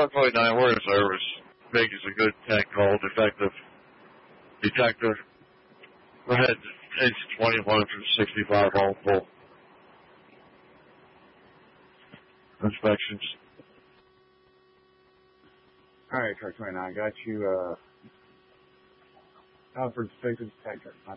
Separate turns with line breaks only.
Truck 49, we're in service. Vegas a good tank call, defective detector. We're headed to 21 through 65 all full. Inspections.
Alright, Truck 29, got you, Alfred's fixed detector.